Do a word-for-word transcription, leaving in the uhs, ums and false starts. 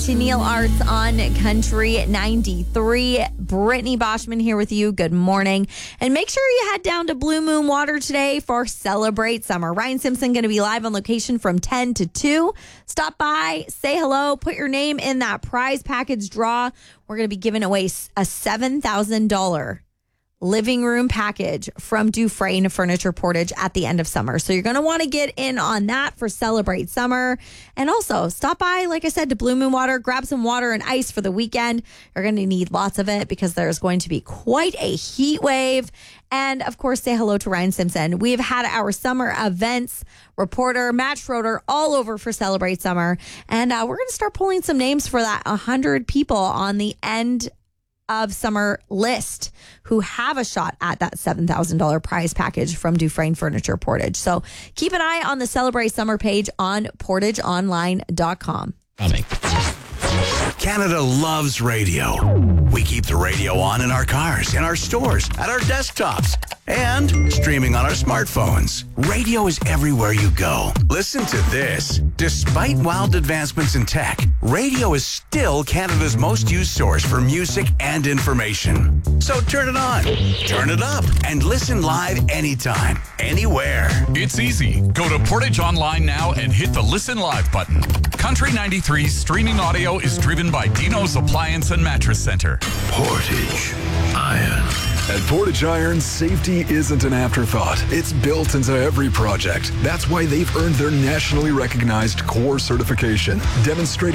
to Neil Arts on Country ninety-three. Brittany Boschman here with you. Good morning. And make sure you head down to Blue Moon Water today for Celebrate Summer. Ryan Simpson going to be live on location from ten to two. Stop by, say hello, put your name in that prize package draw. We're going to be giving away a seven thousand dollars living room package from Dufresne Furniture Portage at the end of summer. So you're going to want to get in on that for Celebrate Summer. And also stop by, like I said, to Blue Moon Water, grab some water and ice for the weekend. You're going to need lots of it because there's going to be quite a heat wave. And of course, say hello to Ryan Simpson. We've had our summer events reporter, Matt Schroeder, all over for Celebrate Summer. And uh, we're going to start pulling some names for that one hundred people on the end of summer list who have a shot at that seven thousand dollars prize package from Dufresne Furniture Portage. So keep an eye on the Celebrate Summer page on portage online dot com. Coming. Canada loves radio. We keep the radio on in our cars, in our stores, at our desktops, and streaming on our smartphones. Radio is everywhere you go. Listen to this. Despite wild advancements in tech, radio is still Canada's most used source for music and information. So turn it on, turn it up, and listen live anytime, anywhere. It's easy. Go to Portage Online now and hit the Listen Live button. Country ninety-three's streaming audio is driven by Dino's Appliance and Mattress Center. Portage Iron. At Portage Iron, safety isn't an afterthought. It's built into every project. That's why they've earned their nationally recognized core certification, demonstrating